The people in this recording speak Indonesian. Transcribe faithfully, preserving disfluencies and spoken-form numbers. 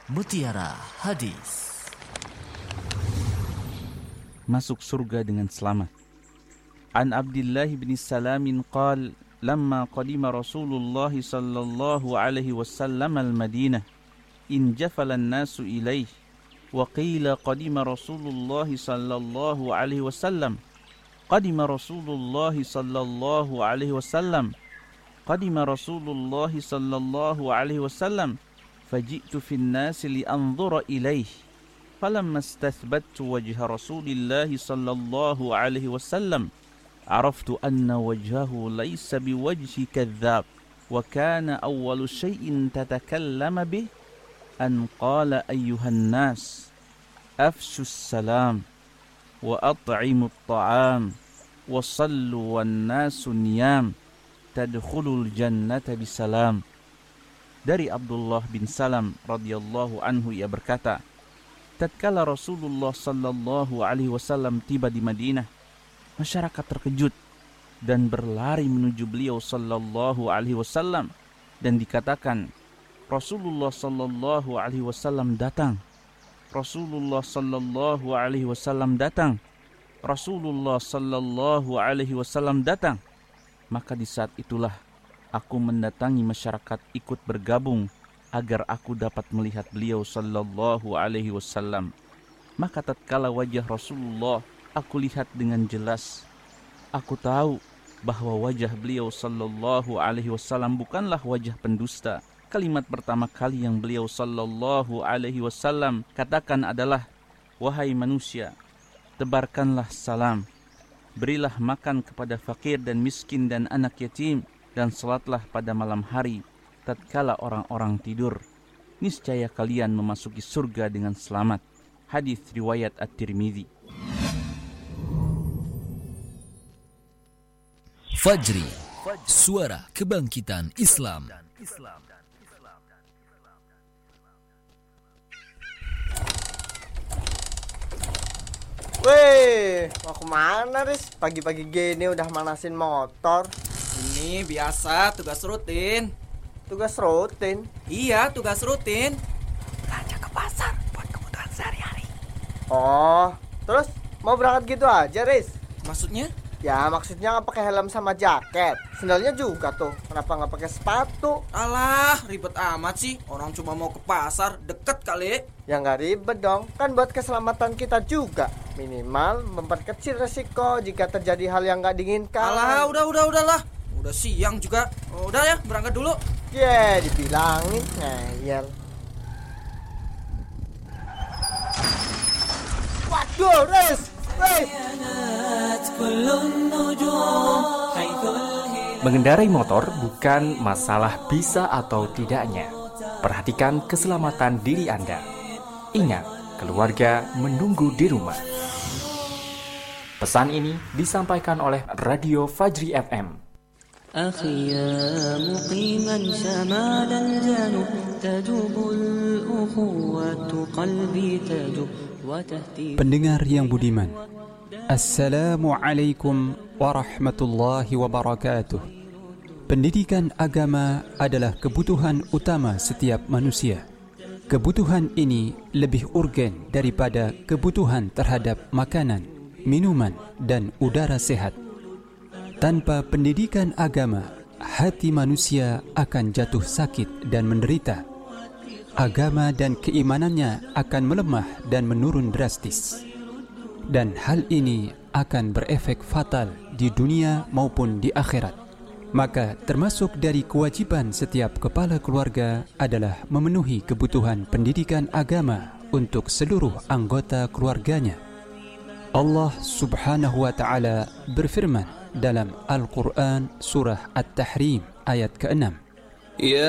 Mutiara Hadis. Masuk surga dengan selamat. An Abdullah bin Salamin qal lamma qadima Rasulullah sallallahu alaihi wasallam al-Madinah in jafala an-nasu ilayhi wa qila qadima Rasulullah sallallahu alaihi wasallam qadima Rasulullah sallallahu alaihi wasallam qadima Rasulullah sallallahu alaihi wasallam faji'tu fi an-nas li anzura ilayhi falamma istathbattu wajha Rasulillah sallallahu alaihi wasallam araftu anna wajhahu laysa biwajhi kadhdhab wa kana awwalu shay'in tatakallama bih an qala ayyuhan nas afshu salam wa at'imu at-ta'am wa sallu wan nasu niyam tadkhulul jannata bisalam. Dari Abdullah bin Salam radhiyallahu anhu, ia berkata, tatkala Rasulullah sallallahu alaihi wasallam tiba di Madinah, masyarakat terkejut dan berlari menuju beliau sallallahu alaihi wasallam dan dikatakan, Rasulullah sallallahu alaihi wasallam datang. Rasulullah sallallahu alaihi wasallam datang. Rasulullah sallallahu alaihi wasallam datang. Maka di saat itulah aku mendatangi masyarakat ikut bergabung agar aku dapat melihat beliau sallallahu alaihi wasallam. Maka tatkala wajah Rasulullah aku lihat dengan jelas, aku tahu bahwa wajah beliau sallallahu alaihi wasallam bukanlah wajah pendusta. Kalimat pertama kali yang beliau sallallahu alaihi wasallam katakan adalah, wahai manusia, tebarkanlah salam, berilah makan kepada fakir dan miskin dan anak yatim, dan salatlah pada malam hari tatkala orang-orang tidur. Niscaya kalian memasuki surga dengan selamat. Hadis riwayat At-Tirmidzi. Fajri, suara kebangkitan Islam. Weh, mau kemana, Riz? Pagi-pagi gini udah manasin motor. Ini biasa, tugas rutin. Tugas rutin? Iya, tugas rutin. Belanja ke pasar buat kebutuhan sehari-hari. Oh, terus mau berangkat gitu aja, Riz? Maksudnya? Ya, maksudnya nggak pakai helm sama jaket. Sendalnya juga tuh. Kenapa nggak pakai sepatu? Alah, ribet amat sih. Orang cuma mau ke pasar, deket kali. Ya nggak ribet dong. Kan buat keselamatan kita juga. Minimal memperkecil resiko jika terjadi hal yang nggak diinginkan. Alah, udah, udah, udahlah. Udah siang juga. Oh, udah ya, berangkat dulu. Yeah, dibilangin ngeyel. Waduh, Riz, Riz. Mengendarai motor bukan masalah bisa atau tidaknya. Perhatikan keselamatan diri Anda. Ingat, keluarga menunggu di rumah. Pesan ini disampaikan oleh Radio Fajri F M. أخي يا مقيما شمال الجنوب تجوب الأخوة قلبي تجوب وتهتي. Pendengar yang budiman, Assalamualaikum warahmatullahi wabarakatuh. Pendidikan agama adalah kebutuhan utama setiap manusia. Kebutuhan ini lebih urgen daripada kebutuhan terhadap makanan, minuman, dan udara sehat. Tanpa pendidikan agama, hati manusia akan jatuh sakit dan menderita. Agama dan keimanannya akan melemah dan menurun drastis. Dan hal ini akan berefek fatal di dunia maupun di akhirat. Maka termasuk dari kewajiban setiap kepala keluarga adalah memenuhi kebutuhan pendidikan agama untuk seluruh anggota keluarganya. Allah Subhanahu wa ta'ala berfirman dalam Al-Quran surah At-Tahrim ayat keenam.